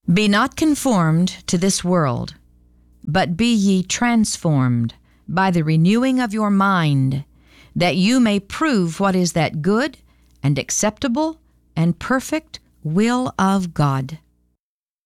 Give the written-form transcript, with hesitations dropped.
Be not conformed to this world, but be ye transformed by the renewing of your mind, that you may prove what is that good and acceptable and perfect will of God.